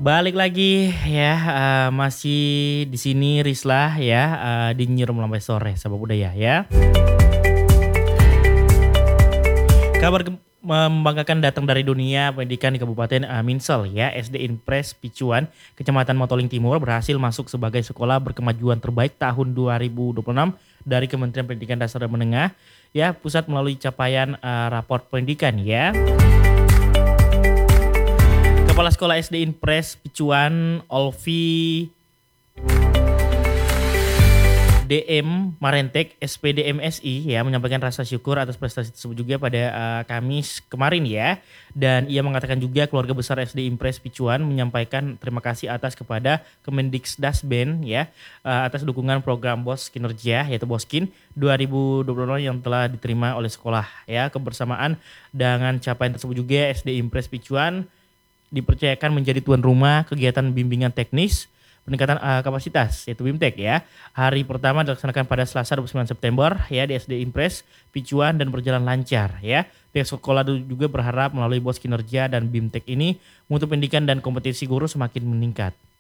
Balik lagi ya, masih di sini Rislah ya, di Nyirum Lampai Sore Sabab Budaya ya. Kabar membanggakan datang dari dunia pendidikan di Kabupaten Minsel ya. SD Impres Picuan, Kecamatan Motoling Timur berhasil masuk sebagai sekolah berkemajuan terbaik tahun 2026 dari Kementerian Pendidikan Dasar dan Menengah ya, pusat melalui capaian raport pendidikan ya. Kepala Sekolah SD Impres Picuan Olvi DM Marentek SPD MSI ya menyampaikan rasa syukur atas prestasi tersebut juga pada Kamis kemarin ya, dan ia mengatakan juga keluarga besar SD Impres Picuan menyampaikan terima kasih atas kepada Kemendikbudristek ya, atas dukungan program BOS Kinerja yaitu Boskin 2020 yang telah diterima oleh sekolah ya. Kebersamaan dengan capaian tersebut juga SD Impres Picuan dipercayakan menjadi tuan rumah kegiatan bimbingan teknis peningkatan kapasitas yaitu BIMTEK ya. Hari pertama dilaksanakan pada Selasa 29 September ya di SD Impres Picuan dan berjalan lancar ya. Pihak sekolah juga berharap melalui BOS Kinerja dan BIMTEK ini mutu pendidikan dan kompetisi guru semakin meningkat.